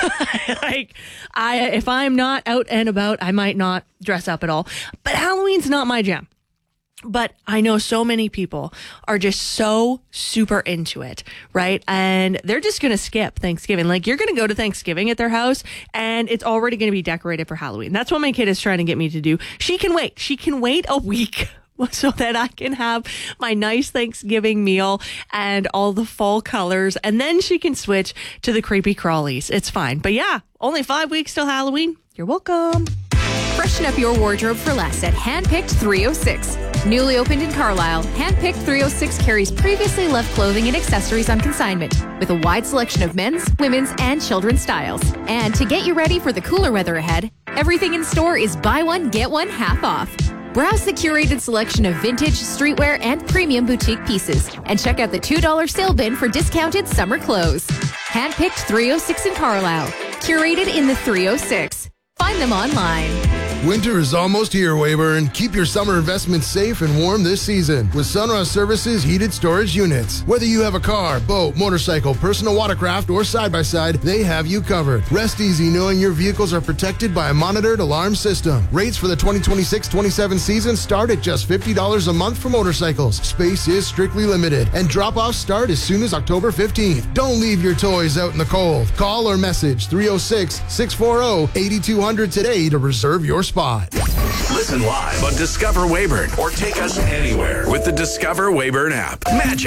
Like, if I'm not out and about, I might not dress up at all. But Halloween's not my jam. But I know so many people are just so super into it, right? And they're just going to skip Thanksgiving. Like, you're going to go to Thanksgiving at their house and it's already going to be decorated for Halloween. That's what my kid is trying to get me to do. She can wait. She can wait a week so that I can have my nice Thanksgiving meal and all the fall colors. And then she can switch to the creepy crawlies. It's fine. But yeah, only 5 weeks till Halloween. You're welcome. Freshen up your wardrobe for less at Handpicked 306. Newly opened in Carlisle, Handpicked 306 carries previously loved clothing and accessories on consignment with a wide selection of men's, women's, and children's styles. And to get you ready for the cooler weather ahead, everything in store is buy one, get one half off. Browse the curated selection of vintage, streetwear, and premium boutique pieces. And check out the $2 sale bin for discounted summer clothes. Handpicked 306 in Carlisle. Curated in the 306. Find them online. Winter is almost here, Weyburn. Keep your summer investments safe and warm this season with Sunrise Services heated storage units. Whether you have a car, boat, motorcycle, personal watercraft, or side-by-side, they have you covered. Rest easy knowing your vehicles are protected by a monitored alarm system. Rates for the 2026-27 season start at just $50 a month for motorcycles. Space is strictly limited, and drop-offs start as soon as October 15th. Don't leave your toys out in the cold. Call or message 306-640-8200 today to reserve your spot. Listen live on Discover Weyburn or take us anywhere with the Discover Weyburn app. Magic